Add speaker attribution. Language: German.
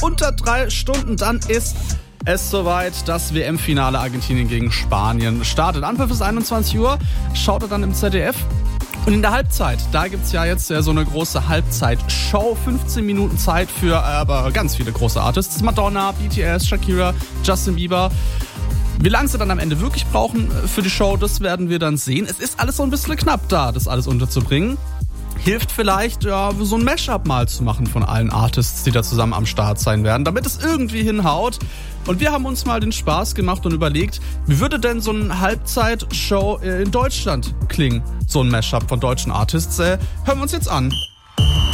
Speaker 1: unter 3 Stunden, dann ist es soweit. Das WM-Finale Argentinien gegen Spanien startet. Anpfiff ist 21 Uhr, schaut er dann im ZDF. Und in der Halbzeit, da gibt's ja jetzt so eine große Halbzeitshow. 15 Minuten Zeit für aber ganz viele große Artists. Madonna, BTS, Shakira, Justin Bieber. Wie lange sie dann am Ende wirklich brauchen für die Show, das werden wir dann sehen. Es ist alles so ein bisschen knapp da, das alles unterzubringen. Hilft vielleicht, ja, so ein Mashup mal zu machen von allen Artists, die da zusammen am Start sein werden, damit es irgendwie hinhaut. Und wir haben uns mal den Spaß gemacht und überlegt, wie würde denn so eine Halbzeitshow in Deutschland klingen? So ein Mashup von deutschen Artists. Hören wir uns jetzt an.